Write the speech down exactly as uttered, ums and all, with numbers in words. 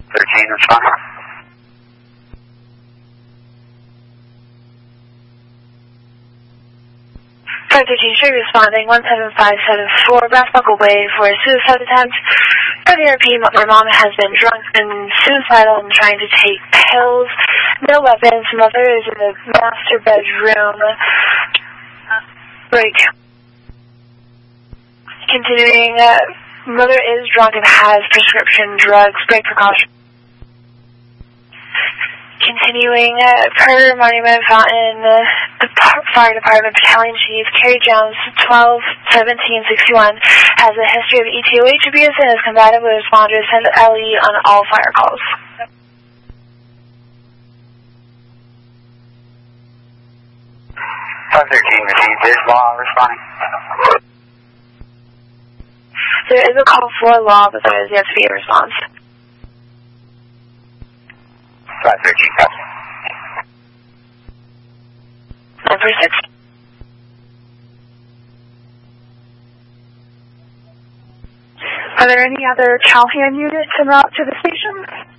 thirteen, responding. five thirteen, straight responding, one seven five seven four, Brass Buckle Way for a suicide attempt. For the R P, my mom has been drunk and suicidal and trying to take pills. No weapons. Mother is in the master bedroom. Break. Continuing, uh, mother is drunk and has prescription drugs. Break precaution. Continuing, uh, per Monument Fountain, uh, the Fire Department Battalion Chief, Kerry Jones, twelve seventeen sixty-one, has a history of E T O H abuse and is combative with responders. Send L E on all fire calls. five thirteen, received. There's law responding. There is a call for law, but there is yet to be a response. five thirteen, copy. nine four six. Are there any other Calhan units en route to the station?